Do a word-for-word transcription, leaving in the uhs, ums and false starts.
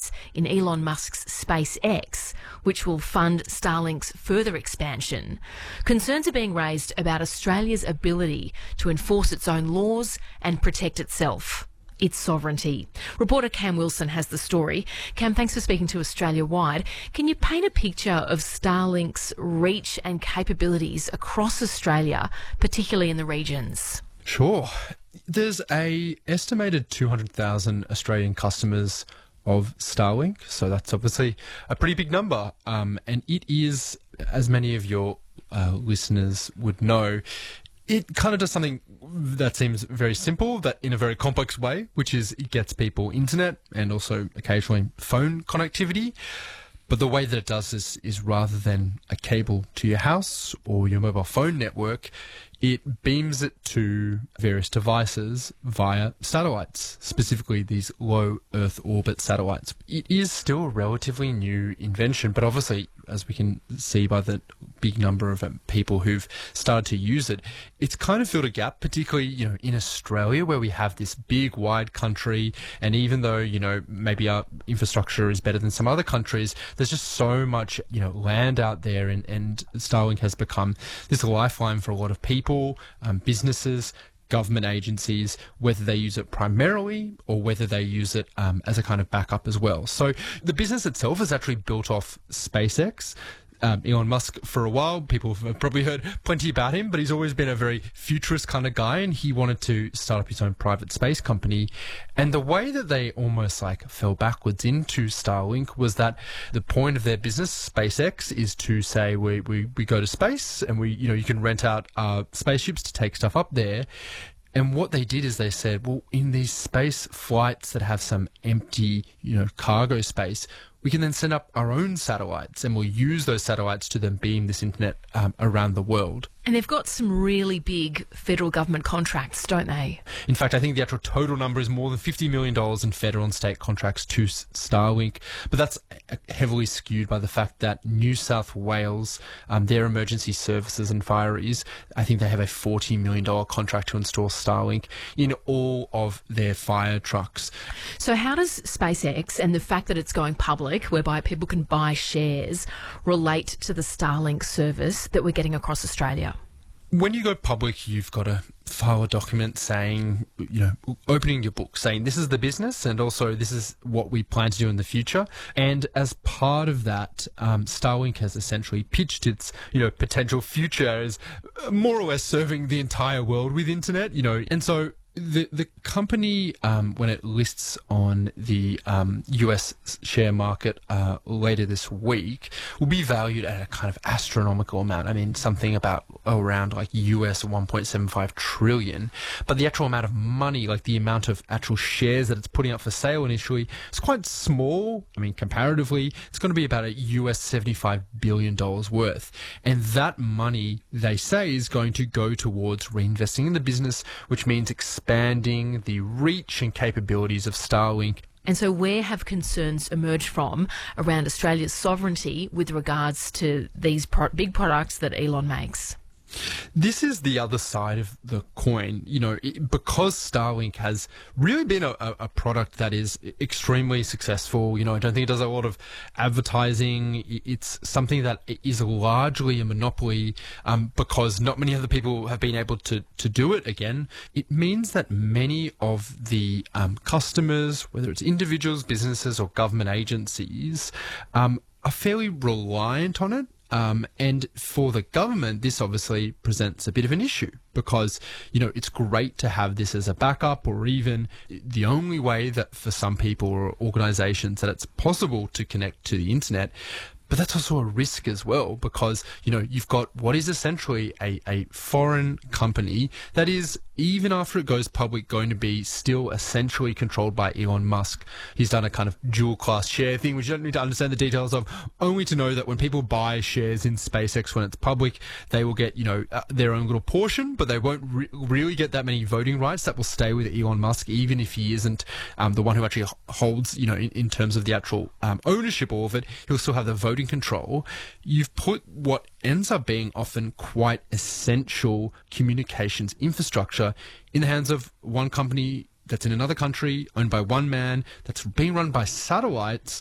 shares in Elon Musk's SpaceX, which will fund Starlink's further expansion. Concerns are being raised about Australia's ability to enforce its own laws and protect itself, its sovereignty. Reporter Cam Wilson has the story. Cam, thanks for speaking to Australia Wide. Can you paint a picture of Starlink's reach and capabilities across Australia, particularly in the regions? Sure. There's a estimated two hundred thousand Australian customers of Starlink, so that's obviously a pretty big number. Um, and it is, as many of your uh, listeners would know, it kind of does something that seems very simple, that in a very complex way, which is it gets people internet and also occasionally phone connectivity. But the way that it does this is rather than a cable to your house or your mobile phone network, it beams it to various devices via satellites, specifically these low Earth orbit satellites. It is still a relatively new invention, but obviously, as we can see by the big number of um, people who've started to use it, it's kind of filled a gap, particularly, you know, in Australia, where we have this big, wide country, and even though, you know, maybe our infrastructure is better than some other countries, there's just so much, you know, land out there, and, and Starlink has become this lifeline for a lot of people, um, businesses, government agencies, whether they use it primarily or whether they use it um, as a kind of backup as well. So the business itself is actually built off SpaceX. Um, Elon Musk, for a while, people have probably heard plenty about him, but he's always been a very futurist kind of guy, and he wanted to start up his own private space company. And the way that they almost like fell backwards into Starlink was that the point of their business, SpaceX, is to say we, we, we go to space and we, you know, you can rent out uh, spaceships to take stuff up there. And what they did is they said, well, in these space flights that have some empty, you know, cargo space, we can then send up our own satellites, and we'll use those satellites to then beam this internet um, around the world. And they've got some really big federal government contracts, don't they? In fact, I think the actual total number is more than fifty million dollars in federal and state contracts to Starlink. But that's heavily skewed by the fact that New South Wales, um, their emergency services and fireys, I think they have a forty million dollars contract to install Starlink in all of their fire trucks. So how does SpaceX and the fact that it's going public, whereby people can buy shares, relate to the Starlink service that we're getting across Australia? When you go public, you've got to file a document saying, you know, opening your book, saying this is the business and also this is what we plan to do in the future. And as part of that, um, Starlink has essentially pitched its, you know, potential future as more or less serving the entire world with internet, you know, and so The the company, um, when it lists on the um, U S share market uh, later this week, will be valued at a kind of astronomical amount. I mean, something about around like U S one point seven five trillion. But the actual amount of money, like the amount of actual shares that it's putting up for sale initially, is quite small. I mean, comparatively, it's going to be about a U S seventy-five billion dollars worth. And that money, they say, is going to go towards reinvesting in the business, which means expanding the reach and capabilities of Starlink. And so where have concerns emerged from around Australia's sovereignty with regards to these pro- big products that Elon makes? This is the other side of the coin. You know, it, because Starlink has really been a, a product that is extremely successful. You know, I don't think it does a lot of advertising. It's something that is largely a monopoly um, because not many other people have been able to, to do it again. It means that many of the um, customers, whether it's individuals, businesses, or government agencies, um, are fairly reliant on it. Um, and for the government, this obviously presents a bit of an issue because, you know, it's great to have this as a backup, or even the only way that for some people or organizations that it's possible to connect to the internet. But that's also a risk as well because, you know, you've got what is essentially a, a foreign company that is, even after it goes public, going to be still essentially controlled by Elon Musk. He's done a kind of dual class share thing, which you don't need to understand the details of, only to know that when people buy shares in SpaceX when it's public, they will get, you know, uh, their own little portion, but they won't re- really get that many voting rights. That will stay with Elon Musk, even if he isn't um, the one who actually holds, you know, in, in terms of the actual um, ownership of it, he'll still have the voting control. You've put what ends up being often quite essential communications infrastructure in the hands of one company that's in another country, owned by one man, that's being run by satellites.